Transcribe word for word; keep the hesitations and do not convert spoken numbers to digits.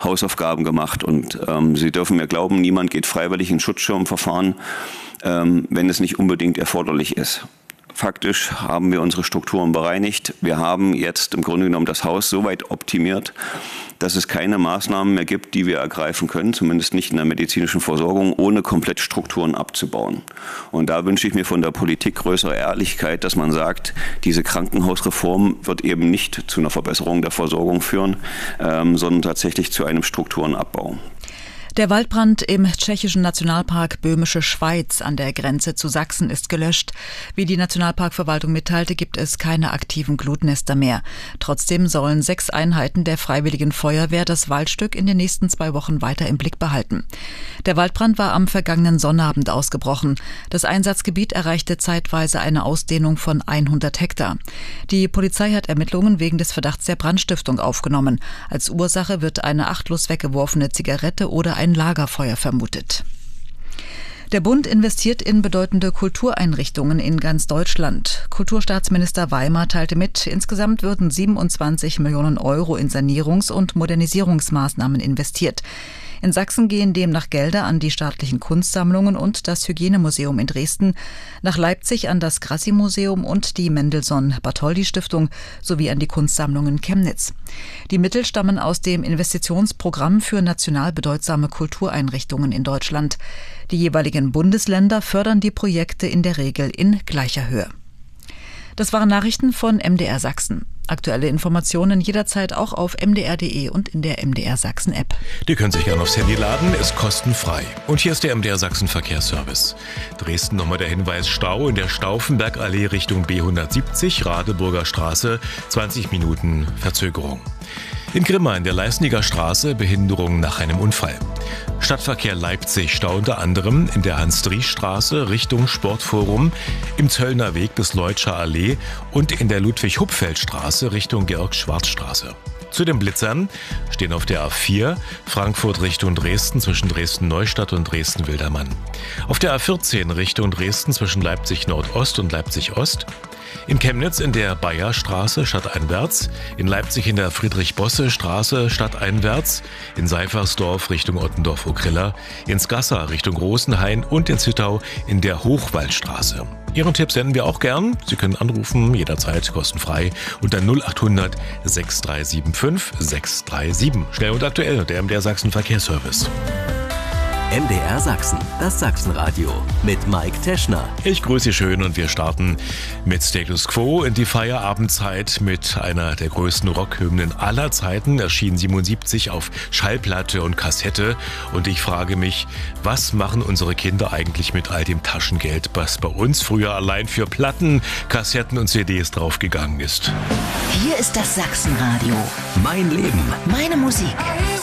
Hausaufgaben gemacht. Und ähm, Sie dürfen mir glauben, niemand geht freiwillig in Schutzschirmverfahren, ähm, wenn es nicht unbedingt erforderlich ist. Faktisch haben wir unsere Strukturen bereinigt. Wir haben jetzt im Grunde genommen das Haus so weit optimiert, dass es keine Maßnahmen mehr gibt, die wir ergreifen können, zumindest nicht in der medizinischen Versorgung, ohne komplett Strukturen abzubauen. Und da wünsche ich mir von der Politik größere Ehrlichkeit, dass man sagt, diese Krankenhausreform wird eben nicht zu einer Verbesserung der Versorgung führen, ähm, sondern tatsächlich zu einem Strukturenabbau. Der Waldbrand im tschechischen Nationalpark Böhmische Schweiz an der Grenze zu Sachsen ist gelöscht. Wie die Nationalparkverwaltung mitteilte, gibt es keine aktiven Glutnester mehr. Trotzdem sollen sechs Einheiten der Freiwilligen Feuerwehr das Waldstück in den nächsten zwei Wochen weiter im Blick behalten. Der Waldbrand war am vergangenen Sonnabend ausgebrochen. Das Einsatzgebiet erreichte zeitweise eine Ausdehnung von hundert Hektar. Die Polizei hat Ermittlungen wegen des Verdachts der Brandstiftung aufgenommen. Als Ursache wird eine achtlos weggeworfene Zigarette oder ein Lagerfeuer vermutet. Der Bund investiert in bedeutende Kultureinrichtungen in ganz Deutschland. Kulturstaatsminister Weimer teilte mit, insgesamt würden siebenundzwanzig Millionen Euro in Sanierungs- und Modernisierungsmaßnahmen investiert. In Sachsen gehen demnach Gelder an die staatlichen Kunstsammlungen und das Hygienemuseum in Dresden, nach Leipzig an das Grassi-Museum und die Mendelssohn-Bartholdy-Stiftung sowie an die Kunstsammlungen Chemnitz. Die Mittel stammen aus dem Investitionsprogramm für national bedeutsame Kultureinrichtungen in Deutschland. Die jeweiligen Bundesländer fördern die Projekte in der Regel in gleicher Höhe. Das waren Nachrichten von M D R Sachsen. Aktuelle Informationen jederzeit auch auf m d r punkt d e und in der M D R Sachsen App. Die können sich gerne aufs Handy laden, ist kostenfrei. Und hier ist der M D R Sachsen Verkehrsservice. Dresden nochmal der Hinweis: Stau in der Stauffenbergallee Richtung B hundertsiebzig, Radeburger Straße, zwanzig Minuten Verzögerung. In Grimma in der Leisniger Straße Behinderung nach einem Unfall. Stadtverkehr Leipzig Stau unter anderem in der Hans-Dries-Straße Richtung Sportforum, im Zöllner Weg bis Leutscher Allee und in der Ludwig-Hupfeld-Straße Richtung Georg-Schwarz-Straße. Zu den Blitzern stehen auf der A vier Frankfurt Richtung Dresden zwischen Dresden-Neustadt und Dresden-Wildermann. Auf der A vierzehn Richtung Dresden zwischen Leipzig-Nordost und Leipzig-Ost. In Chemnitz in der Bayerstraße stadteinwärts, in Leipzig in der Friedrich-Bosse-Straße stadteinwärts, in Seifersdorf Richtung Ottendorf-Okrilla, in Skassa Richtung Rosenhain und in Zittau in der Hochwaldstraße. Ihren Tipp senden wir auch gern. Sie können anrufen, jederzeit kostenfrei unter null acht hundert sechs drei sieben fünf sechs drei sieben. Schnell und aktuell, der M D R Sachsen Verkehrsservice. M D R Sachsen, das Sachsenradio mit Mike Teschner. Ich grüße Sie schön und wir starten mit Status Quo in die Feierabendzeit mit einer der größten Rockhymnen aller Zeiten, erschien siebenundsiebzig auf Schallplatte und Kassette. Und ich frage mich, was machen unsere Kinder eigentlich mit all dem Taschengeld, was bei uns früher allein für Platten, Kassetten und C Ds draufgegangen ist? Hier ist das Sachsenradio. Mein Leben. Meine Musik.